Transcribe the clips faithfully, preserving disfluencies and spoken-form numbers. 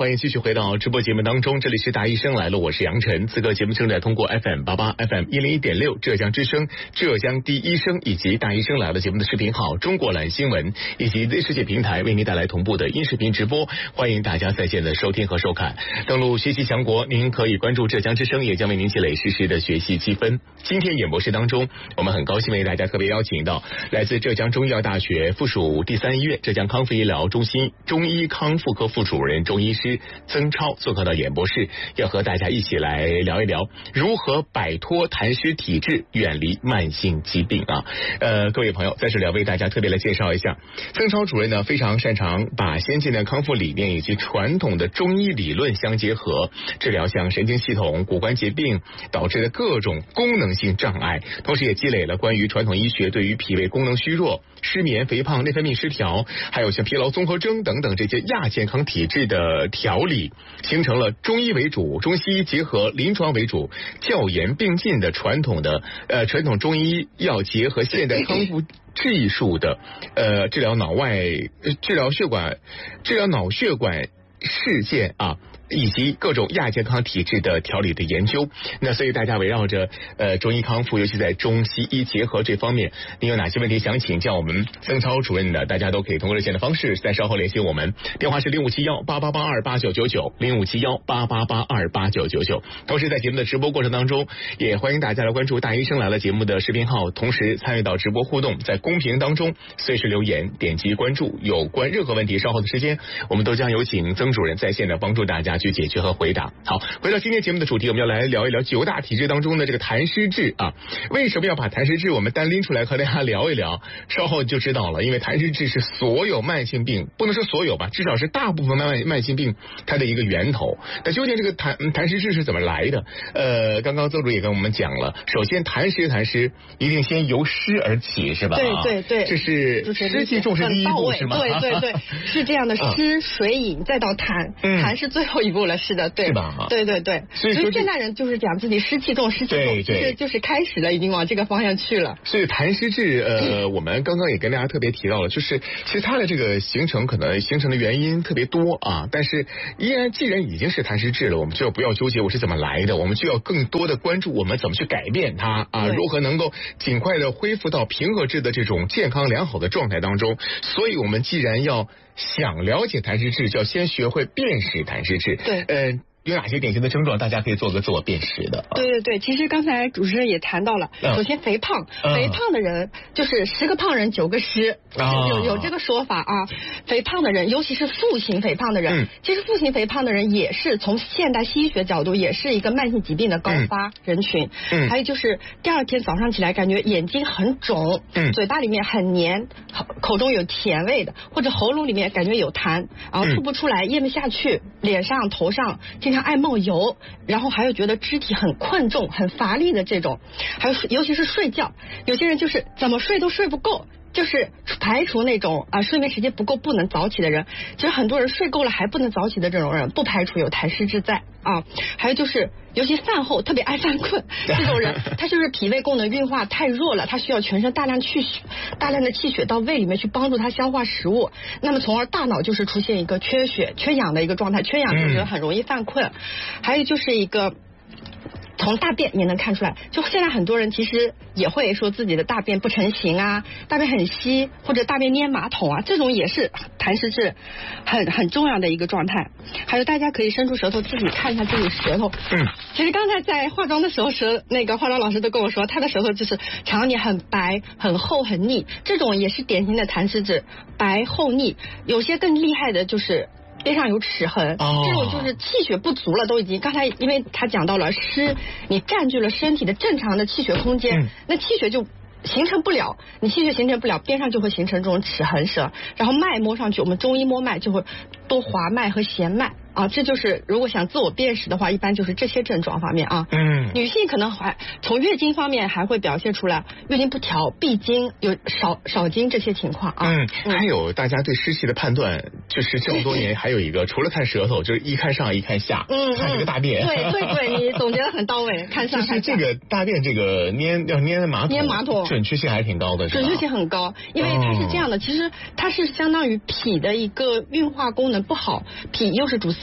欢迎继续回到直播节目当中，这里是大医生来了，我是杨晨。此刻节目正在通过 F M 八八 F M 一零一点六浙江之声、浙江第一生以及大医生来了节目的视频号、中国蓝新闻以及 Z 世界平台为您带来同步的音视频直播，欢迎大家在线的收听和收看。登录学习强国，您可以关注浙江之声，也将为您积累实时的学习积分。今天演播室当中，我们很高兴为大家特别邀请到来自浙江中医药大学附属第三医院浙江康复医疗中心中医康复科副主任中医师曾超做客到演播室，要和大家一起来聊一聊如何摆脱痰湿体质，远离慢性疾病啊。呃，各位朋友，在这里要为大家特别来介绍一下，曾超主任呢非常擅长把先进的康复理念以及传统的中医理论相结合，治疗像神经系统、骨关节病导致的各种功能性障碍，同时也积累了关于传统医学对于脾胃功能虚弱、失眠、肥胖、内分泌失调，还有像疲劳综合征等等这些亚健康体质的调理，形成了中医为主、中西医结合、临床为主、教研并进的传统的呃传统中医药结合现代康复技术的呃治疗脑外、呃、治疗血管、治疗脑血管事件啊。以及各种亚健康体质的调理的研究，那所以大家围绕着呃中医康复，尤其在中西医结合这方面，您有哪些问题想请教我们曾超主任的？大家都可以通过热线的方式在稍后联系我们，电话是零五七幺八八八二八九九九零五七幺八八八二八九九九。同时在节目的直播过程当中，也欢迎大家来关注大医生来了节目的视频号，同时参与到直播互动，在公屏当中随时留言，点击关注，有关任何问题，稍后的时间我们都将有请曾主任在线的帮助大家去解决和回答。好，回到今天节目的主题，我们要来聊一聊九大体质当中的这个痰湿质啊。为什么要把痰湿质我们单拎出来和大家聊一聊？稍后就知道了。因为痰湿质是所有慢性病，不能说所有吧，至少是大部分慢慢性病它的一个源头。那究竟这个痰痰湿质是怎么来的？呃，刚刚曾主也跟我们讲了，首先痰湿痰湿一定先由湿而起，是吧？ 对对对， 这是湿气重是第一步，是吗？ 对对对，是这样的，湿水饮再到痰，痰是最后一步了。是的，对， 是吧？ 对对对，所以现代人就是讲自己湿气重，湿气重，其实就是开始了，已经往这个方向去了。 所以痰湿质，呃，我们刚刚也跟大家特别提到了，就是其实它的这个形成可能形成的原因特别多啊，但是依然既然已经是痰湿质了，我们就不要纠结我是怎么来的，我们就要更多的关注我们怎么去改变它啊，如何能够尽快的恢复到平和质的这种健康良好的状态当中。所以我们既然要想了解痰湿质，就要先学会辨识痰湿质。 对， 呃。有哪些典型的症状，大家可以做个自我辨识的？ 对对对，其实刚才主持人也谈到了，嗯、首先肥胖，嗯、肥胖的人就是十个胖人九个湿，啊、有有这个说法啊。肥胖的人，尤其是腹型肥胖的人，嗯、其实腹型肥胖的人也是从现代西医学角度，也是一个慢性疾病的高发人群。嗯，还有就是第二天早上起来感觉眼睛很肿，嗯，嘴巴里面很黏，口中有甜味的，或者喉咙里面感觉有痰，然后吐不出来，咽不下去，脸上头上经常爱冒油，然后还有觉得肢体很困重、很乏力的这种，还有尤其是睡觉，有些人就是怎么睡都睡不够。就是排除那种啊睡眠时间不够不能早起的人，其实很多人睡够了还不能早起的这种人，不排除有痰湿质在啊。还有就是尤其饭后特别爱犯困这种人，他就是脾胃功能运化太弱了，他需要全身大量去血大量的气血到胃里面去帮助他消化食物，那么从而大脑就是出现一个缺血缺氧的一个状态，缺氧就是很容易犯困。还有就是一个从大便也能看出来，就现在很多人其实也会说自己的大便不成形啊，大便很稀，或者大便粘马桶啊，这种也是痰湿质很很重要的一个状态。还有大家可以伸出舌头自己看一下自己舌头。嗯，其实刚才在化妆的时候，舌那个化妆老师都跟我说，他的舌头就是常年很白、很厚、很腻，这种也是典型的痰湿质，白厚腻。有些更厉害的就是边上有齿痕，这种就是气血不足了，都已经。刚才因为他讲到了湿，你占据了身体的正常的气血空间，嗯、那气血就形成不了，你气血形成不了，边上就会形成这种齿痕舌，然后脉摸上去，我们中医摸脉就会多滑脉和弦脉。啊，这就是如果想自我辨识的话，一般就是这些症状方面啊。嗯，女性可能还从月经方面还会表现出来月经不调、闭经、有少少经这些情况啊。 嗯，还有大家对湿气的判断，就是这么多年还有一个，除了看舌头，就是一看上一看下，嗯，看这个大便。 对对对，你总结得很到位，看上看下。 就是这个大便这个粘要粘马桶， 粘马桶准确性还挺高的， 准确性很高，因为它是这样的，其实它是相当于脾的一个运化功能不好，脾又是主思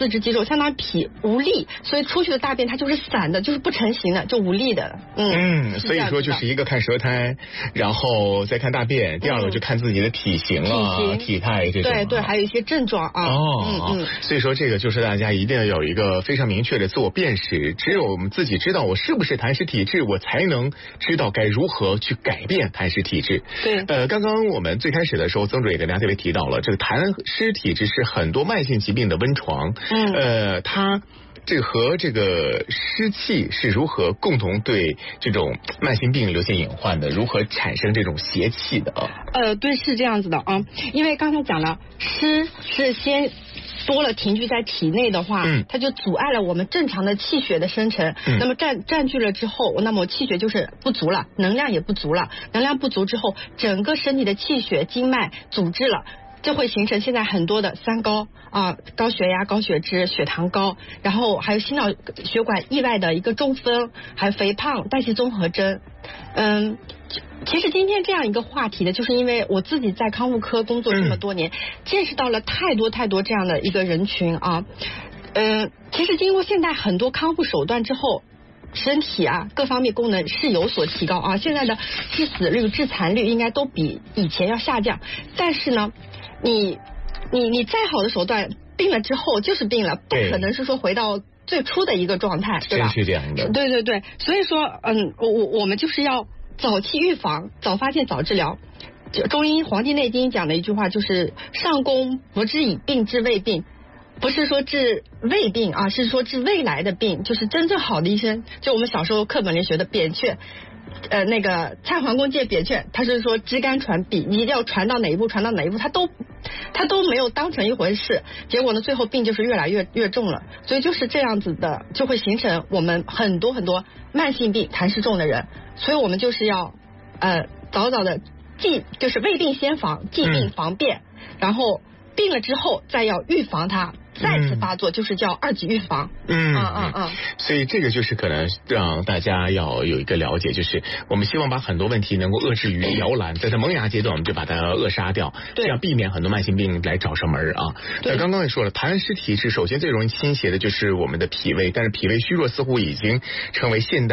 四肢肌肉，相当于脾无力，所以出去的大便它就是散的，就是不成形的，就无力的。嗯嗯，所以说就是一个看舌苔，然后再看大便，第二个就看自己的体型啊、 体型体态这种。 对对，还有一些症状啊。 哦， 嗯嗯。 所以说这个就是大家一定要有一个非常明确的自我辨识，只有我们自己知道我是不是痰湿体质，我才能知道该如何去改变痰湿体质。 对。 呃，刚刚我们最开始的时候，曾主任也跟大家特别提到了，这个痰湿体质是很多慢性疾病的温床。 嗯。 呃，它。这个和这个湿气是如何共同对这种慢性病留下隐患的？如何产生这种邪气的啊？ 呃，对，是这样子的啊，因为刚才讲了，湿是先多了停居在体内的话，嗯，它就阻碍了我们正常的气血的生成。嗯，那么占占据了之后，那么气血就是不足了，能量也不足了，能量不足之后，整个身体的气血经脉阻滞了。就会形成现在很多的三高啊，高血压、高血脂、血糖高，然后还有心脑血管意外的一个中风，还有肥胖、代谢综合征。嗯，其实今天这样一个话题呢，就是因为我自己在康复科工作这么多年，嗯、见识到了太多太多这样的一个人群啊。嗯，其实经过现在很多康复手段之后。身体啊，各方面功能是有所提高啊，现在的致死率、致残率应该都比以前要下降。但是呢，你你你再好的手段，病了之后就是病了，不可能是说回到最初的一个状态，对吧？ 是这样的。 对对对，所以说，嗯，我我我们就是要早期预防，早发现，早治疗。就中医《黄帝内经》讲的一句话就是“上工不治已病，治未病”。不是说治胃病啊，是说治未来的病，就是真正好的医生。就我们小时候课本里学的扁鹊，呃，那个蔡桓公借扁鹊，他是说知肝传臂，你一定要传到哪一步，传到哪一步，他都他都没有当成一回事。结果呢，最后病就是越来越越重了。所以就是这样子的，就会形成我们很多很多慢性病痰湿重的人。所以我们就是要呃早早的既就是未病先防，既病防变，嗯、然后病了之后再要预防它。再次发作，就是叫二级预防。 嗯嗯嗯嗯。所以这个就是可能让大家要有一个了解，就是我们希望把很多问题能够遏制于摇篮，在它萌芽阶段我们就把它扼杀掉，这样避免很多慢性病来找上门啊。那刚刚也说了，痰湿体质首先最容易侵袭的就是我们的脾胃，但是脾胃虚弱似乎已经成为现代